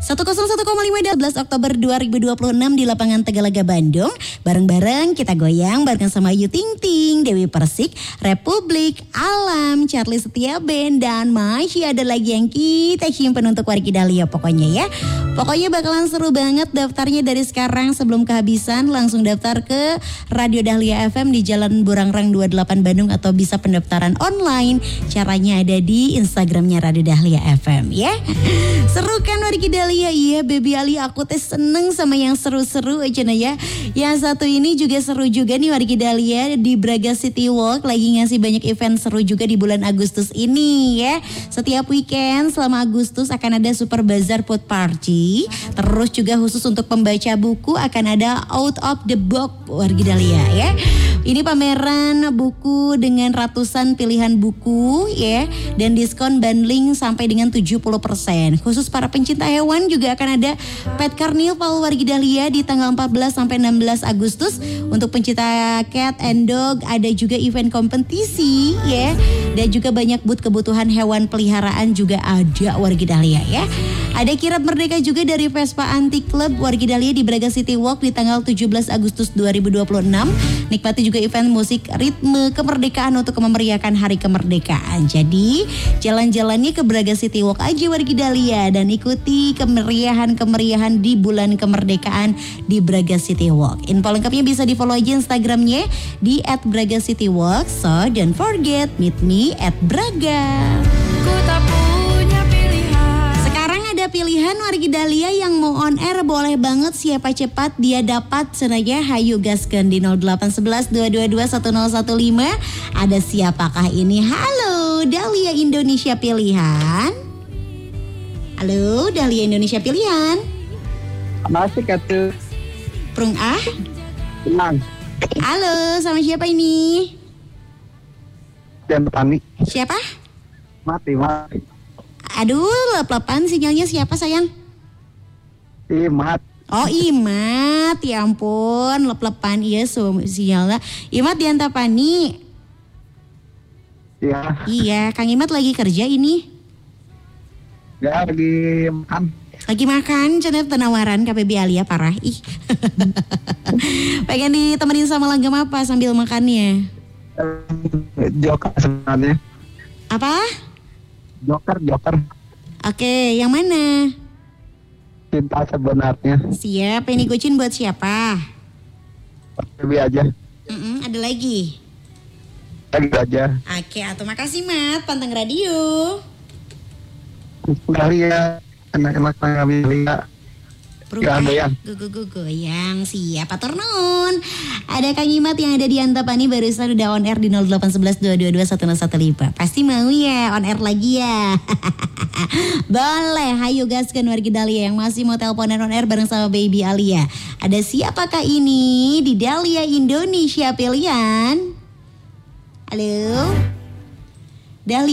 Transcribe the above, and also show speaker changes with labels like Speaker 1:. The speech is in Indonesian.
Speaker 1: 101,5 12 Oktober 2026 di lapangan Tegalaga Bandung. Bareng-bareng kita goyang bareng sama Ayu Ting Ting, Dewi Persik, Republik, Alam, Charlie Setia Band, dan masih ada lagi yang kita simpen untuk Wargi Dahlia pokoknya ya. Pokoknya bakalan seru banget, daftarnya dari sekarang sebelum kehabisan. Langsung daftar ke Radio Dahlia FM di Jalan Burangrang 28 Bandung atau bisa pendaftaran online. Caranya ada di Instagramnya Radio Dahlia FM ya. Seru kan Wargi Dahlia? Iya Baby Ali, aku teh seneng sama yang seru-seru aja nah ya. Yang satu ini juga seru juga nih Wargi Dahlia, di Braga City Walk lagi ngasih banyak event seru juga di bulan Agustus ini ya. Setiap weekend selama Agustus akan ada Super Bazar Food Party. Terus juga khusus untuk pembaca buku akan ada Out of the Box Wargi Dahlia ya. Ini pameran buku dengan ratusan pilihan buku ya, dan diskon bundling sampai dengan 70%. Khusus para pencinta hewan juga akan ada Pet Carnival Wargi Dahlia di tanggal 14 sampai 16 Agustus. Untuk pencinta cat and dog ada juga event kompetisi ya, dan juga banyak booth kebutuhan hewan peliharaan juga ada Wargi Dahlia ya. Ada kirap merdeka juga dari Vespa Antik Club Wargi Dahlia di Braga City Walk di tanggal 17 Agustus 2026. Nikmati juga event musik ritme kemerdekaan untuk memeriahkan hari kemerdekaan. Jadi jalan-jalannya ke Braga City Walk aja Wargi Dahlia dan ikuti kemeriahan-kemeriahan di bulan kemerdekaan di Braga City Walk. Info lengkapnya bisa di follow aja Instagramnya di @bragacitywalk. So don't forget, meet me at Braga. Pilihan Wargi Dahlia yang mau on air boleh banget, siapa cepat dia dapat. Sengaja hayu gaskeun di 0811 222 1015. Ada siapakah ini? Halo Dahlia Indonesia Pilihan. Halo Dahlia Indonesia Pilihan.
Speaker 2: Masih kata
Speaker 1: Prung ah.
Speaker 2: Tenang.
Speaker 1: Halo, sama siapa ini?
Speaker 2: Dan petani.
Speaker 1: Siapa?
Speaker 2: Mati.
Speaker 1: Aduh, lep-lepan sinyalnya siapa sayang?
Speaker 2: Imat.
Speaker 1: Oh Imat, ya ampun, lep-lepan iya sinyalnya. Imat di Antapani.
Speaker 2: Iya.
Speaker 1: Iya, Kang Imat lagi kerja ini?
Speaker 2: Ya lagi makan.
Speaker 1: Lagi makan, cenah penawaran KPB Alia parah. Ih. Pengen ditemenin sama langgam apa sambil makannya?
Speaker 2: Joker sebenarnya.
Speaker 1: Apa?
Speaker 2: Joker.
Speaker 1: Oke, yang mana?
Speaker 2: Cinta sebenarnya.
Speaker 1: Siap, ini kucing buat siapa?
Speaker 2: Lebih aja.
Speaker 1: Ada lagi?
Speaker 2: Lagi aja.
Speaker 1: Oke, atau makasih Mat, Panteng Radio.
Speaker 2: Dahlia, enak-enak Dahlia.
Speaker 1: Goyang. Goyang, siap atur nun. Ada Kang Imat yang ada di Antapani barusan udah on air di 0811 222 1015. Pasti mau ya on air lagi ya. Boleh, hayu gaskeun Wargi Dahlia yang masih mau teleponan on air bareng sama Baby Alia. Ada siapakah ini di Dahlia Indonesia Pilihan? Halo Dahlia.